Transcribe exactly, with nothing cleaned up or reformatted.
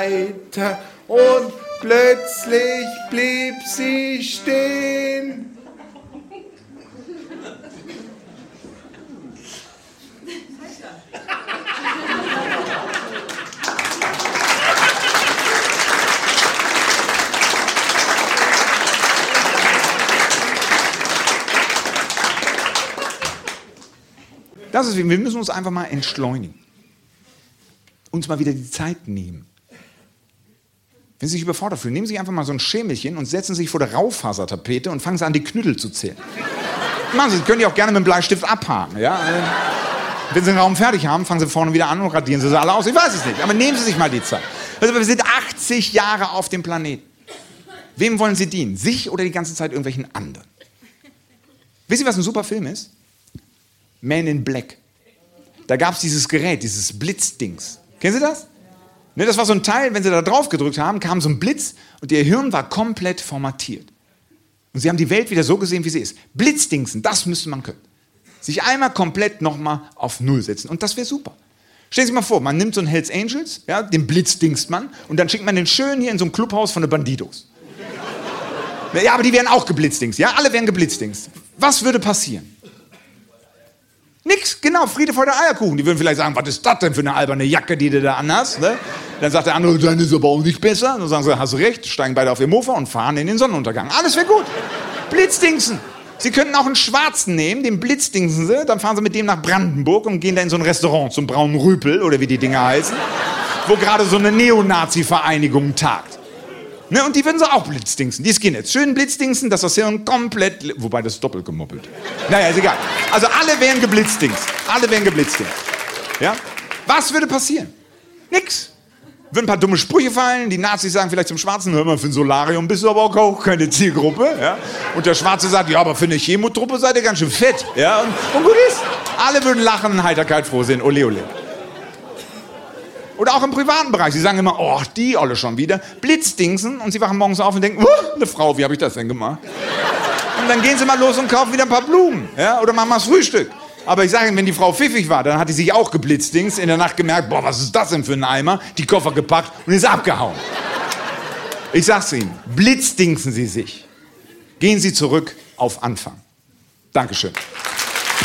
weiter und plötzlich blieb sie stehen. Das ist, wir müssen uns einfach mal entschleunigen. Uns mal wieder die Zeit nehmen. Wenn Sie sich überfordert fühlen, nehmen Sie einfach mal so ein Schemelchen und setzen sich vor der Raufasertapete und fangen Sie an, die Knüttel zu zählen. Machen Sie, können die auch gerne mit dem Bleistift abhaken. Ja? Wenn Sie den Raum fertig haben, fangen Sie vorne wieder an und radieren Sie sie alle aus. Ich weiß es nicht, aber nehmen Sie sich mal die Zeit. Also wir sind achtzig Jahre auf dem Planeten. Wem wollen Sie dienen? Sich oder die ganze Zeit irgendwelchen anderen? Wisst ihr, was ein super Film ist? Man in Black. Da gab es dieses Gerät, dieses Blitzdings. Kennen Sie das? Ne, das war so ein Teil, wenn Sie da drauf gedrückt haben, kam so ein Blitz und Ihr Hirn war komplett formatiert. Und Sie haben die Welt wieder so gesehen, wie sie ist. Blitzdingsen, das müsste man können. Sich einmal komplett nochmal auf Null setzen. Und das wäre super. Stellen Sie sich mal vor, man nimmt so einen Hells Angels, ja, den blitzdingst man, und dann schickt man den schön hier in so ein Clubhaus von den Bandidos. Ja, aber die wären auch geblitzdingst. Ja, alle wären geblitzdingst. Was würde passieren? Nix, genau, Friede vor der Eierkuchen. Die würden vielleicht sagen, was ist das denn für eine alberne Jacke, die du da anhast? Ne? Dann sagt der andere, deine ist aber auch nicht besser. Dann sagen sie, hast du recht, steigen beide auf ihr Mofa und fahren in den Sonnenuntergang. Alles wäre gut. Blitzdingsen. Sie könnten auch einen Schwarzen nehmen, den blitzdingsen sie, dann fahren sie mit dem nach Brandenburg und gehen da in so ein Restaurant, zum Braunen Rüpel oder wie die Dinger heißen, wo gerade so eine Neonazi-Vereinigung tagt. Ne, und die würden sie auch blitzdingsen, die Skinheads. Schön blitzdingsen, dass das Hirn komplett... Wobei, das ist doppelt gemoppelt. Naja, ist egal. Also alle wären geblitzdingst. Alle wären geblitzdingst. Ja? Was würde passieren? Nix. Würden ein paar dumme Sprüche fallen, die Nazis sagen vielleicht zum Schwarzen, hör mal, für ein Solarium bist du aber auch keine Zielgruppe. Ja? Und der Schwarze sagt, ja, aber für eine Chemotruppe seid ihr ganz schön fett. Ja? Und, und gut ist. Alle würden lachen, Heiterkeit, froh sind. Ole, ole. Oder auch im privaten Bereich. Sie sagen immer, oh, die Olle schon wieder. Blitzdingsen. Und sie wachen morgens auf und denken, oh, eine Frau, wie habe ich das denn gemacht? Und dann gehen sie mal los und kaufen wieder ein paar Blumen. Ja? Oder machen mal das Frühstück. Aber ich sage Ihnen, wenn die Frau pfiffig war, dann hat die sich auch geblitzdingst, in der Nacht gemerkt, boah, was ist das denn für ein Eimer? Die Koffer gepackt und ist abgehauen. Ich sag's Ihnen, blitzdingsen Sie sich. Gehen Sie zurück auf Anfang. Dankeschön.